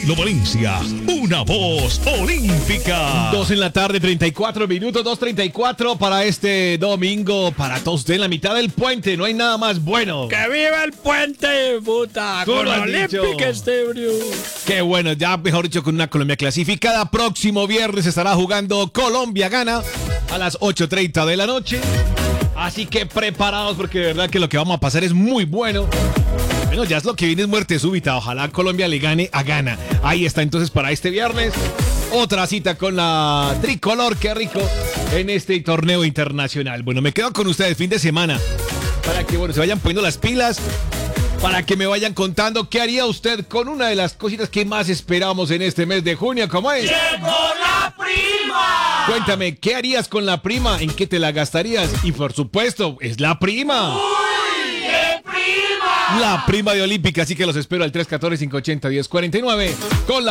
Camilo Valencia, una voz olímpica. 2 en la tarde, 34 minutos, 2:34 para este domingo, para todos ustedes en la mitad del puente, no hay nada más bueno. ¡Que viva el puente, puta! Tú Con lo has Olímpica dicho. Estéreo. Qué bueno, ya mejor dicho, con una Colombia clasificada. Próximo viernes estará jugando Colombia Gana a las 8:30 de la noche. Así que preparados porque de verdad que lo que vamos a pasar es muy bueno. Bueno, ya es lo que viene, es muerte súbita. Ojalá Colombia le gane a Ghana. Ahí está entonces para este viernes. Otra cita con la tricolor, qué rico, en este torneo internacional. Bueno, me quedo con ustedes fin de semana para que se vayan poniendo las pilas, para que me vayan contando qué haría usted con una de las cositas que más esperamos en este mes de junio. ¿Cómo es? ¡Llegó la prima! Cuéntame, ¿qué harías con la prima? ¿En qué te la gastarías? Y por supuesto, es la prima. La prima de Olímpica, así que los espero al 314-580-1049 con la